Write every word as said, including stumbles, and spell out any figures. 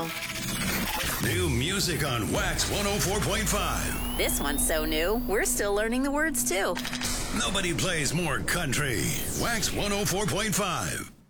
now. New music on Wax one oh four point five. This one's so new, we're still learning the words too. Nobody plays more country. Wax one oh four point five.